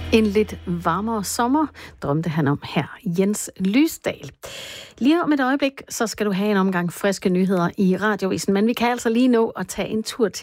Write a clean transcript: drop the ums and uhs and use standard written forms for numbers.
En lidt varmere sommer drømte han om her, Jens Lysdal. Lige om et øjeblik, så skal du have en omgang friske nyheder i Radiovisen, men vi kan altså lige nå at tage en tur til